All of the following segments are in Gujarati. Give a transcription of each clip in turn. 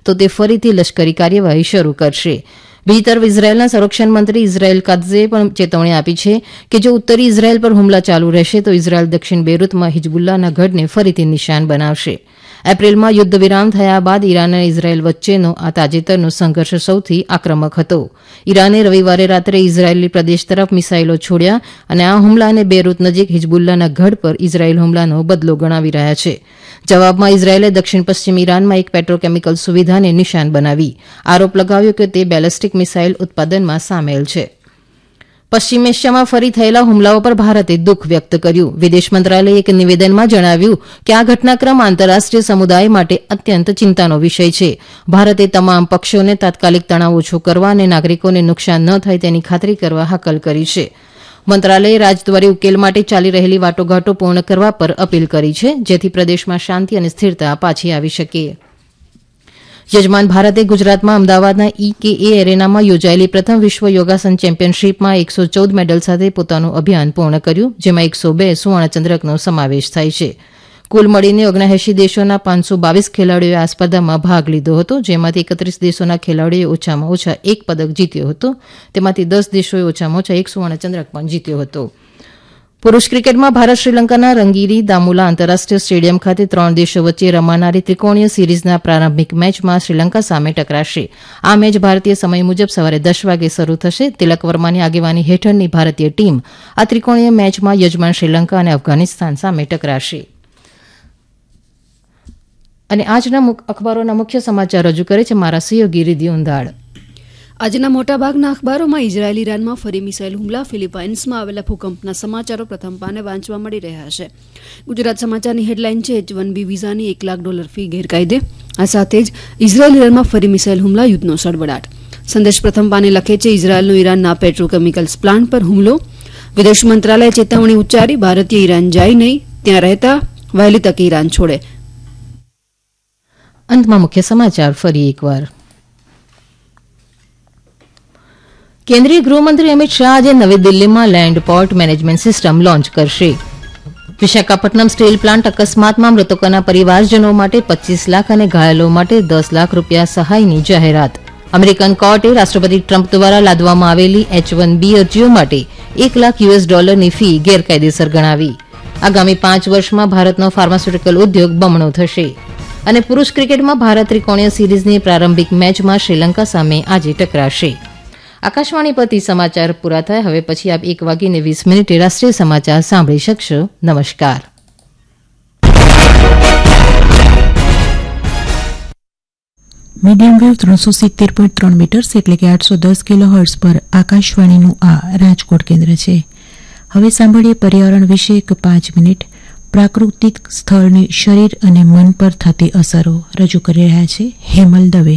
તો તે ફરીથી લશ્કરી કાર્યવાહી શરૂ કરશે. બીજી તરફ ઇઝરાયેલના સંરક્ષણ મંત્રી ઇઝરાયેલ કાત્ઝે પણ ચેતવણી આપી છે કે જો ઉત્તરી ઇઝરાયેલ પર હુમલા ચાલુ રહેશે તો ઇઝરાયેલ દક્ષિણ બેરૂતમાં હિજબુલ્લાહના ગઢને ફરીથી નિશાન બનાવશે. એપ્રિલમાં યુદ્ધ વિરામ થયા બાદ ઇરાન અને ઇઝરાયેલ વચ્ચેનો આ તાજેતરનો સંઘર્ષ સૌથી આક્રમક હતો. ઇરાને રવિવારે રાત્રે ઇઝરાયેલી પ્રદેશ તરફ મિસાઇલો છોડ્યા અને આ હુમલાને બેરૂત નજીક હિજબુલ્લાહના ગઢ પર ઇઝરાયેલ હુમલાનો બદલો ગણાવી રહ્યા છે. જવાબમાં ઇઝરાયેલે દક્ષિણ પશ્ચિમ ઇરાનમાં એક પેટ્રોકેમિકલ સુવિધાને નિશાન બનાવી આરોપ લગાવ્યો કે તે બેલેસ્ટિક મિસાઇલ ઉત્પાદનમાં સામેલ છે. પશ્ચિમ એશિયામાં ફરી થયેલા હુમલાઓ પર ભારતે દુઃખ વ્યક્ત કર્યું. વિદેશ મંત્રાલયે એક નિવેદનમાં જણાવ્યું કે આ ઘટનાક્રમ આંતરરાષ્ટ્રીય સમુદાય માટે અત્યંત ચિંતાનો વિષય છે. ભારતે તમામ પક્ષોને તાત્કાલિક તણાવ ઓછો કરવા અને નાગરિકોને નુકસાન ન થાય તેની ખાતરી કરવા હાકલ કરી છે. મંત્રાલયે રાજદ્વારી ઉકેલ માટે ચાલી રહેલી વાટાઘાટો પૂર્ણ કરવા પર અપીલ કરી છે જેથી પ્રદેશમાં શાંતિ અને સ્થિરતા પાછી આવી શકે. યજમાન ભારતે ગુજરાતમાં અમદાવાદના EKA એરેનામાં યોજાયેલી પ્રથમ વિશ્વ યોગાસન ચેમ્પિયનશીપમાં 114 મેડલ સાથે પોતાનું અભિયાન પૂર્ણ કર્યું જેમાં 102 સુવર્ણચંદ્રકનો સમાવેશ થાય છે. કુલ મળીને 79 દેશોના 522 ખેલાડીઓએ આ સ્પર્ધામાં ભાગ લીધો હતો જેમાંથી 31 દેશોના ખેલાડીઓએ ઓછામાં ઓછા એક પદક જીત્યો હતો. તેમાંથી 10 દેશોએ ઓછામાં ઓછા એક સુવર્ણચંદ્રક પણ જીત્યો હતો. પુરૂષ ક્રિકેટમાં ભારત શ્રીલંકાના રંગીરી દામુલા આંતરરાષ્ટ્રીય સ્ટેડિયમ ખાતે 3 દેશો વચ્ચે રમાનારી ત્રિકોણીય સિરીઝના પ્રારંભિક મેચમાં શ્રીલંકા સામે ટકરાશે. આ મેચ ભારતીય સમય મુજબ સવારે 10 વાગે શરૂ થશે. તિલક વર્માની આગેવાની હેઠળની ભારતીય ટીમ આ ત્રિકોણીય મેચમાં યજમાન શ્રીલંકા અને અફઘાનિસ્તાન સામે ટકરાશે. અને આજના અખબારોના મુખ્ય સમાચાર રજૂ કરે છે મારા સહયોગી રિધિ ઉંધાડ. આજના મોટાભાગના અખબારોમાં ઇઝરાયેલ ઇરાનમાં ફરી મિસાઇલ હુમલા, ફિલિપાઇન્સમાં આવેલા ભૂકંપના સમાચારો પ્રથમ પાને વાંચવા મળી રહ્યા છે. ગુજરાત સમાચારની હેડલાઇન છે H1B વિઝાની $1 લાખ ફી ગેરકાયદે. આ સાથે જ ઇઝરાયેલ ઇરાનમાં ફરી મિસાઇલ હુમલા, યુદ્ધનો સળવળાટ. સંદેશ પ્રથમ પાને લખે છે ઇઝરાયેલનો ઇરાનના પેટ્રોકેમિકલ્સ પ્લાન્ટ પર હુમલો. વિદેશ મંત્રાલયે ચેતવણી ઉચ્ચારી, ભારતીય ઇરાન જાય નહીં, ત્યાં રહેતા વહેલી તકે ઇરાન છોડે. અંતમાં મુખ્ય સમાચાર ફરી એકવાર. કેન્દ્રીય ગૃહમંત્રી અમિત શાહ આજે નવી દિલ્હીમાં land port management system launch કરશે. વિશાખાપટ્ટનમ સ્ટીલ પ્લાન્ટ અકસ્માતમાં મૃતકોના પરિવારજનો માટે 25 લાખ અને ઘાયલો માટે 10 લાખ રૂપિયા સહાયની જાહેરાત. અમેરિકન કોર્ટે રાષ્ટ્રપતિ ટ્રમ્પ દ્વારા લાદવામાં આવેલી H1B અરજીઓ માટે $1 લાખ ફી ગેરકાયદેસર ગણાવી. આગામી 5 વર્ષમાં ભારતનો ફાર્માસ્યુટિકલ ઉદ્યોગ બમણો થશે. અને પુરૂષ ક્રિકેટમાં ભારત ત્રિકોણીય સિરીઝની પ્રારંભિક મેચમાં શ્રીલંકા સામે આજે ટકરાશે. આકાશવાણી પરથી સમાચાર પૂરા થયા. હવે પછી આપ 1:20 રાષ્ટ્રીય સમાચાર સાંભળી શકશો. નમસ્કાર. મીડિયમ વેવ 370.3 મીટર્સ એટલે કે 810 કિલોહર્ટ્ઝ પર આકાશવાણીનું આ રાજકોટ કેન્દ્ર છે. હવે સાંભળીએ પર્યાવરણ વિશે 5 મિનિટ. પ્રાકૃતિક સ્થળની શરીર અને મન પર થતી અસરો રજૂ કરી રહ્યા છે હેમલ દવે.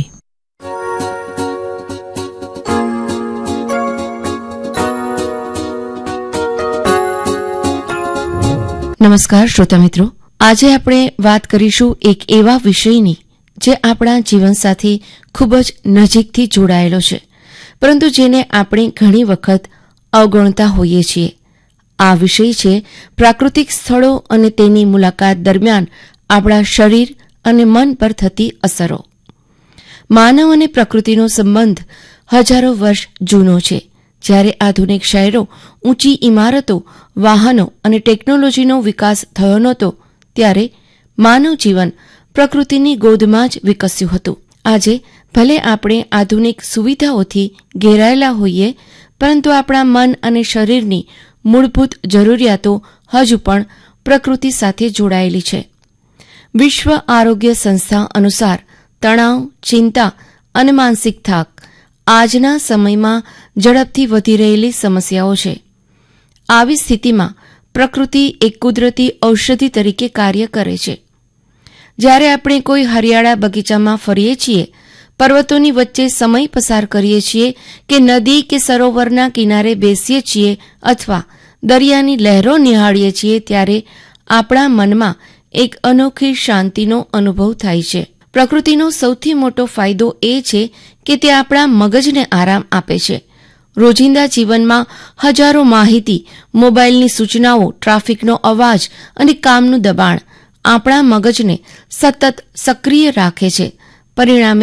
નમસ્કાર શ્રોતા મિત્રો, આજે આપણે વાત કરીશું એક એવા વિષયની જે આપણા જીવન સાથે ખૂબ જ નજીકથી જોડાયેલો છે, પરંતુ જેને આપણે ઘણી વખત અવગણતા હોઈએ છીએ. આ વિષય છે પ્રાકૃતિક સ્થળો અને તેની મુલાકાત દરમિયાન આપણા શરીર અને મન પર થતી અસરો. માનવ અને પ્રકૃતિનો સંબંધ હજારો વર્ષ જૂનો છે. જ્યારે આધુનિક શહેરો, ઊંચી ઇમારતો, વાહનો અને ટેકનોલોજીનો વિકાસ થયો નહોતો, ત્યારે માનવ જીવન પ્રકૃતિની ગોદમાં જ વિકસ્યું હતું. આજે ભલે આપણે આધુનિક સુવિધાઓથી ઘેરાયેલા હોઈએ, પરંતુ આપણા મન અને શરીરની મૂળભૂત જરૂરિયાતો હજુ પણ પ્રકૃતિ સાથે જોડાયેલી છે. વિશ્વ આરોગ્ય સંસ્થા અનુસાર તણાવ, ચિંતા અને માનસિક થાક આજના સમયમાં ઝડપથી વધી રહેલી સમસ્યાઓ છે. આવી સ્થિતિમાં પ્રકૃતિ એક કુદરતી ઔષધિ તરીકે કાર્ય કરે છે. જ્યારે આપણે કોઈ હરિયાળા બગીચામાં ફરીએ છીએ, પર્વતોની વચ્ચે સમય પસાર કરીએ છીએ કે નદી કે સરોવરના કિનારે બેસીએ છીએ અથવા દરિયાની લહેરો નિહાળીએ છીએ, ત્યારે આપણા મનમાં એક અનોખી શાંતિનો અનુભવ થાય છે. પ્રકૃતિનો સૌથી મોટો ફાયદો એ છે કે તે આપણા મગજને આરામ આપે છે. રોજિંદા જીવનમાં હજારો માહિતી, મોબાઈલની સૂચનાઓ, ટ્રાફિકનો અવાજ અને કામનું દબાણ આપણા મગજને સતત સક્રિય રાખે છે. પરિણામે